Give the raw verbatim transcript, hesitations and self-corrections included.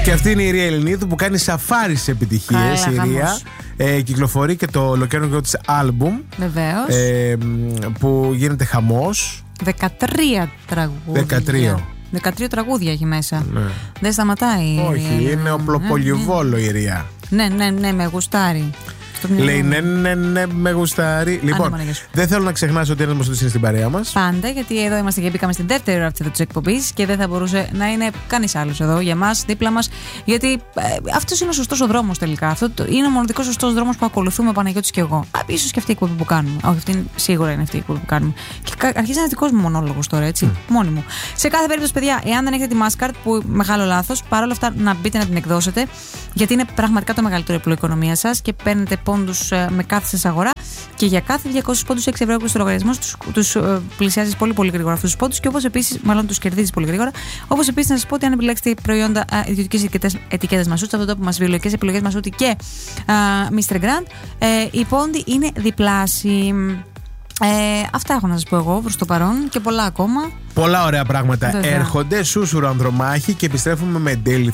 Και αυτή είναι η Ηρία Ελληνίδου που κάνει σαφάρι στις επιτυχίες. Η Ηρία ε, κυκλοφορεί και το ολοκαίρινο της άλμπουμ. Βεβαίως. Ε, που γίνεται χαμός. δεκατρία τραγούδια. δεκατρία. δεκατρία τραγούδια έχει μέσα. Ναι. Δεν σταματάει. Όχι, η... είναι οπλοπολιοβόλο η Ηρία. Ναι, ναι, ναι, με γουστάρει. Λέει ναι, ναι, ναι, με γουστάρει. Λοιπόν, δεν θέλω να ξεχνάς ότι ένας μουσικής είναι στην παρέα μας. Πάντα, γιατί εδώ είμαστε και μπήκαμε στην δεύτερη ώρα αυτή τη εκπομπή και δεν θα μπορούσε να είναι κανείς άλλος εδώ για μας, δίπλα μας. Γιατί ε, αυτός είναι ο σωστός ο δρόμος τελικά. Αυτό είναι ο μοναδικός σωστός δρόμος που ακολουθούμε ο Παναγιώτης και εγώ. Ίσως και αυτή η εκπομπή που κάνουμε. Όχι, αυτή σίγουρα είναι αυτή η εκπομπή που κάνουμε. Και αρχίζει ένα δικός μου μονόλογος τώρα, έτσι. Mm. Μόνη μου. Σε κάθε περίπτωση, παιδιά, εάν δεν έχετε τη Maskart, που μεγάλο λάθος, παρόλα αυτά να μπείτε να την εκδώσετε, γιατί είναι πραγματικά το μεγαλύτερο επιλογή οικονομία σας και παίρνετε πόντους ε, με κάθε σας αγορά. Και για κάθε διακόσιους πόντους έξι ευρώ στο λογαριασμό τους, τους ε, πλησιάζεις πολύ πολύ γρήγορα αυτούς τους πόντους και όπως επίσης, μάλλον τους κερδίζεις πολύ γρήγορα. Όπως επίσης να σας πω ότι αν επιλέξετε προϊόντα ε, ιδιωτικής ετικέτας Μασούτ, αυτό το που μας βιολογικές επιλογές Μασούτη και μίστερ Grand, ε, οι πόντοι είναι διπλάσιοι. Ε, αυτά έχω να σας πω εγώ προς το παρόν και πολλά ακόμα. Πολλά ωραία πράγματα Βέβαια. Έρχονται. Σούσουρο Ανδρομάχη και επιστρέφουμε με Daily